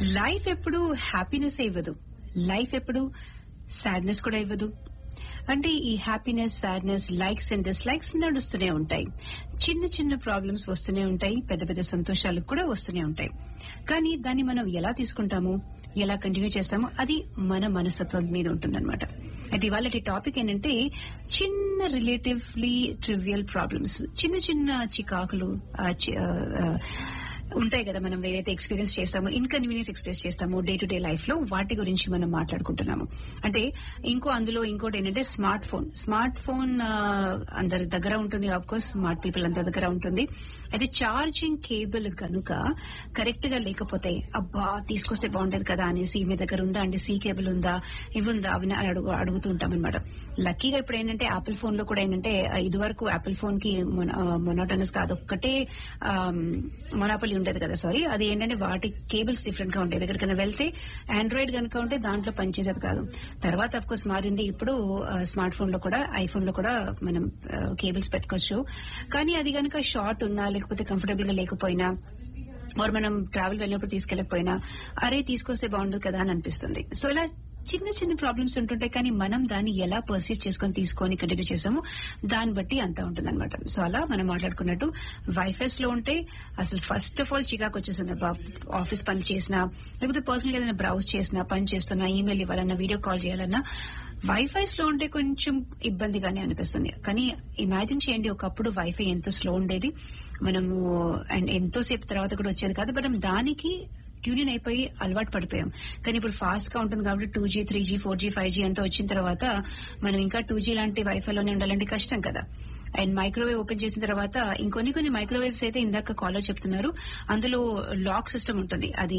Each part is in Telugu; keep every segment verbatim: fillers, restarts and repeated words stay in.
లైఫ్ ఎప్పుడు హ్యాపీనెస్ ఇవ్వదు, లైఫ్ ఎప్పుడు సాడ్నెస్ కూడా ఇవ్వదు. అంటే ఈ happiness, sadness, likes and dislikes నడుస్తూనే ఉంటాయి. చిన్న చిన్న ప్రాబ్లమ్స్ వస్తూనే ఉంటాయి, పెద్ద పెద్ద సంతోషాలు కూడా వస్తూనే ఉంటాయి. కానీ దాన్ని మనం ఎలా తీసుకుంటాము, ఎలా కంటిన్యూ చేస్తామో అది మన మనస్తత్వం మీద ఉంటుందన్నమాట. అయితే ఇవాళ టాపిక్ ఏంటంటే చిన్న రిలేటివ్లీ ట్రివియల్ ప్రాబ్లమ్స్, చిన్న చిన్న చికాకులు ఆ, చి- ఆ, ఆ, ఉంటాయి కదా, మనం ఏదైతే ఎక్స్పీరియన్స్ చేస్తామో, ఇన్కన్వీనియన్స్ ఎక్స్ప్రెస్ చేస్తామో డే టు డే లైఫ్ లో, వాటి గురించి మనం మాట్లాడుకుంటున్నాము. అంటే ఇంకో అందులో ఇంకోటి ఏంటంటే స్మార్ట్ ఫోన్. స్మార్ట్ ఫోన్ ఆ, అందరి దగ్గర ఉంటుంది, ఆఫ్ కోర్స్ స్మార్ట్ పీపుల్ అందరి దగ్గర ఉంటుంది. అయితే ఛార్జింగ్ కేబుల్ కనుక కరెక్ట్ గా లేకపోతే, అబ్బా తీసుకొస్తే బాగుండేది కదా అనేసి, మీ దగ్గర ఉందా అండి సి కేబుల్ ఉందా, ఇవి ఉందా, అవి అని అడుగు అడుగుతూ ఉంటాం అనమాట. లక్కీగా ఇప్పుడు ఏంటంటే యాపిల్ ఫోన్ లో కూడా ఏంటంటే, ఇదివరకు యాపిల్ ఫోన్ కి మొనోటనస్ గా అదొక్కటే మొనాపలి ఉండేది కదా, సారీ, అది ఏంటంటే వాటి కేబుల్స్ డిఫరెంట్ గా ఉండేవి. ఎక్కడికైనా వెళ్తే ఆండ్రాయిడ్ కనుక ఉంటే దాంట్లో పనిచేసేది కాదు. తర్వాత అఫ్ కోర్స్ మారింది, ఇప్పుడు స్మార్ట్ ఫోన్ లో కూడా, ఐఫోన్ లో కూడా మనం కేబుల్స్ పెట్టుకోవచ్చు. కానీ అది కనుక షార్ట్ ఉన్నా, లేకపోతే కంఫర్టబుల్ గా లేకపోయినా, ఆర్ మనం ట్రావెల్ వెళ్ళినప్పుడు తీసుకెళ్లకపోయినా, అరే తీసుకొస్తే బాగుండదు కదా అని అనిపిస్తుంది. సో ఇలా చిన్న చిన్న ప్రాబ్లమ్స్ ఉంటుంటాయి, కానీ మనం దాన్ని ఎలా పర్సీవ్ చేసుకొని తీసుకొని కంటిన్యూ చేసామో దాన్ని బట్టి అంతా ఉంటుంది అనమాట. సో అలా మనం మాట్లాడుకున్నట్టు వైఫైస్ లో ఉంటే అసలు ఫస్ట్ ఆఫ్ ఆల్ చికాకు వచ్చేసింది. ఆఫీస్ పని చేసినా, లేకపోతే పర్సనల్ ఏదైనా బ్రౌజ్ చేసినా, పని చేస్తున్నా, ఈమెయిల్ ఇవ్వాలన్నా, వీడియో కాల్ చేయాలన్నా వైఫైస్ లో ఉంటే కొంచెం ఇబ్బందిగానే అనిపిస్తుంది. కానీ ఇమాజిన్ చేయండి, ఒకప్పుడు వైఫై ఎంత స్లో ఉండేది, మనము అండ్ ఎంతో సేపు తర్వాత కూడా వచ్చేది కాదు, బట్ దానికి ట్యూన్ అయిపోయి అలవాటు పడిపోయాం. కానీ ఇప్పుడు ఫాస్ట్ గా ఉంటుంది కాబట్టి two G, three G, four G, five G అంతా వచ్చిన తర్వాత మనం ఇంకా టూ జీ లాంటి వైఫైలోనే ఉండాలంటే కష్టం కదా. అండ్ మైక్రోవేవ్ ఓపెన్ చేసిన తర్వాత ఇంకొన్ని కొన్ని మైక్రోవేవ్స్ అయితే ఇందాక కాలర్ చెప్తున్నారు, అందులో లాక్ సిస్టమ్ ఉంటుంది. అది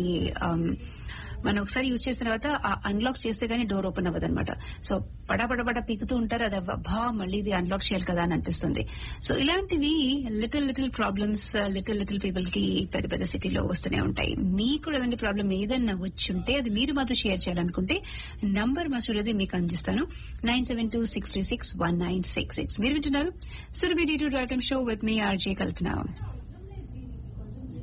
మనం ఒకసారి యూజ్ చేసిన తర్వాత అన్లాక్ చేస్తే గానీ డోర్ ఓపెన్ అవ్వదు అనమాట. సో పడపడపడ పీకుతూ ఉంటారు, అది అబ్బా మళ్ళీ ఇది అన్లాక్ చేయాలి కదా అని అనిపిస్తుంది. సో ఇలాంటివి little little problems little little people కి పెద్ద పెద్ద సిటీలో వస్తూనే ఉంటాయి. మీకు అలాంటి ప్రాబ్లం ఏదన్నా వచ్చుంటే అది మీరు మాతో షేర్ చేయాలనుకుంటే నంబర్ మా స్టూడియోది మీకు అందిస్తాను, nine seven two six three six one nine six six. మీరు వింటున్నారు Surabhi D two drive time show with me RJ Kalpana.